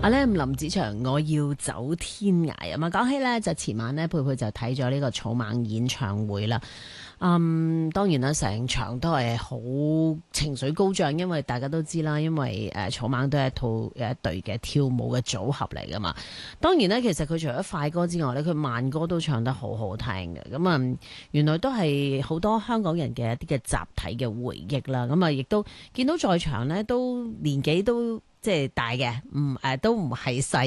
阿 Lam 林子祥，我要走天涯啊嘛！講起咧，就前晚咧，佩佩就睇咗呢個草蜢演唱會啦。當然啦，成場都係好情緒高漲，因為大家都知啦，因為草蜢都係一隊嘅跳舞嘅組合嚟噶嘛。當然咧，其實佢除咗快歌之外咧，佢慢歌都唱得好好聽嘅。咁原來都係好多香港人嘅一啲嘅集體嘅回憶啦。咁亦都見到在場咧，都年紀都即係大嘅，都唔係細。